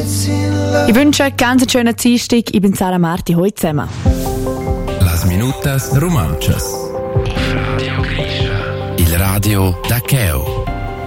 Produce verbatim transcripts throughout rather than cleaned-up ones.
Ich wünsche euch ganz einen schönen Dienstag. Ich bin Sarah Marti. Heute zusammen. Las minutas romanchas. Radio Grisha. Il radio da Cheo.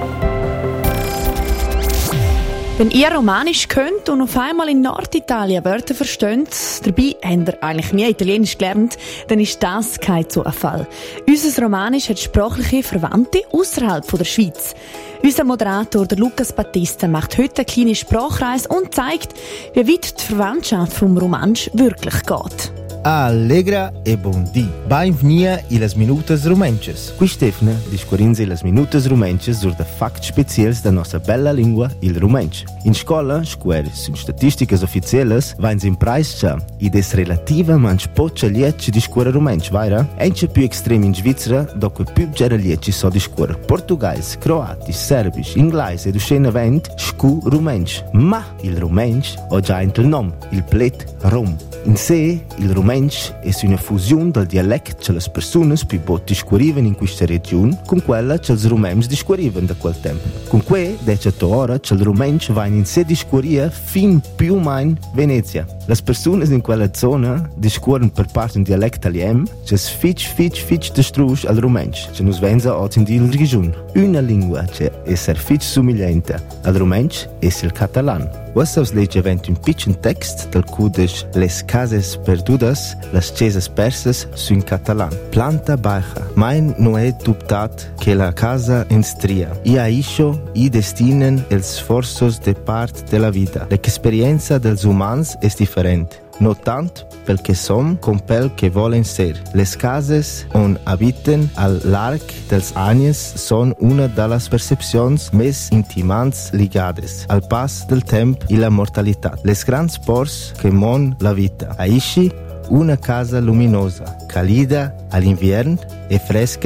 Wenn ihr Romanisch könnt und auf einmal in Norditalien Wörter versteht, dabei habt ihr eigentlich nie Italienisch gelernt, dann ist das kein Zufall. Unser Romanisch hat sprachliche Verwandte außerhalb der Schweiz. Unser Moderator, der Lukas Battista, macht heute eine kleine Sprachreise und zeigt, wie weit die Verwandtschaft vom Romansch wirklich geht. Allegra e bon dì. Benvenuti illas minutas romanches. Qui Stefano discorrinze illas minutas romanches sur de facts specials da nostra bella lingua, il romansch. In scola, square sun statisticas officielles, vains in preiscia id es relativa manch pocha lietci discuore romansch, vaira? Ence più extrem in Svizzera, dopo più gera lietci so discuore portugais, croatis, serbisch, inglais ed uscena vent, scu romansch. Ma il romansch ho già il nom, il plet rom. In sé, il romansch è una fusione del dialetto che le persone più bot discorriven in questa regione con quella che i romans discorriven da quel tempo. Con que, decet ora, che il romansch va in sé discorria fin più o meno Venezia. Le persone in quella zona discorren per parte un dialetto aliem che è fitch, fitch, fitch destrusch al romansch, che nos venza oggi in dil regione. Una lingua che è ser fitch somigliente al romansch è il catalan. Questa legge event un piccolo text del cudes Les cases perdudas, las chiesas persas su in catalan. Planta baja. Mein no è dubtat che la casa instria. I a iscio i destinen els sforzos de part de la vida. L'experienza dels humans è differente. No tant pel que som com pel que volen ser. Les cases on habiten al larg dels anys són una de les percepcions més intimants ligades al pas del temps i la mortalitat. Les grans ports que mon la vita. Així, una casa luminosa, calida a l'invern e fresca